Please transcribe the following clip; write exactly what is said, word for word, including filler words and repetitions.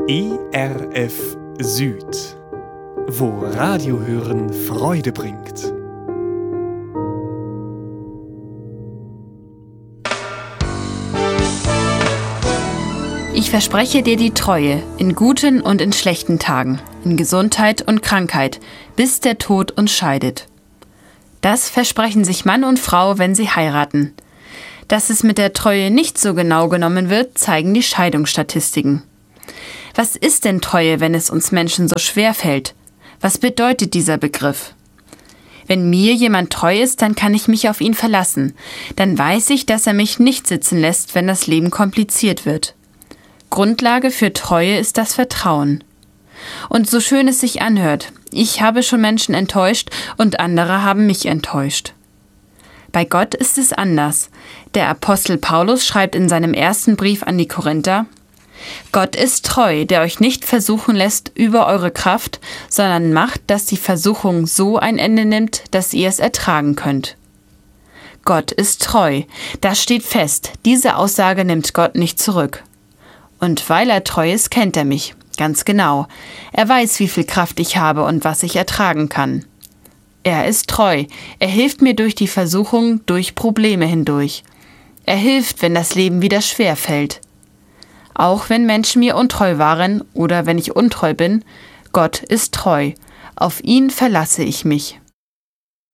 E R F Süd, wo Radiohören Freude bringt. Ich verspreche dir die Treue in guten und in schlechten Tagen, in Gesundheit und Krankheit, bis der Tod uns scheidet. Das versprechen sich Mann und Frau, wenn sie heiraten. Dass es mit der Treue nicht so genau genommen wird, zeigen die Scheidungsstatistiken. Was ist denn Treue, wenn es uns Menschen so schwer fällt? Was bedeutet dieser Begriff? Wenn mir jemand treu ist, dann kann ich mich auf ihn verlassen. Dann weiß ich, dass er mich nicht sitzen lässt, wenn das Leben kompliziert wird. Grundlage für Treue ist das Vertrauen. Und so schön es sich anhört, ich habe schon Menschen enttäuscht und andere haben mich enttäuscht. Bei Gott ist es anders. Der Apostel Paulus schreibt in seinem ersten Brief an die Korinther: Gott ist treu, der euch nicht versuchen lässt über eure Kraft, sondern macht, dass die Versuchung so ein Ende nimmt, dass ihr es ertragen könnt. Gott ist treu. Das steht fest. Diese Aussage nimmt Gott nicht zurück. Und weil er treu ist, kennt er mich. Ganz genau. Er weiß, wie viel Kraft ich habe und was ich ertragen kann. Er ist treu. Er hilft mir durch die Versuchung, durch Probleme hindurch. Er hilft, wenn das Leben wieder schwer fällt. Auch wenn Menschen mir untreu waren oder wenn ich untreu bin, Gott ist treu. Auf ihn verlasse ich mich.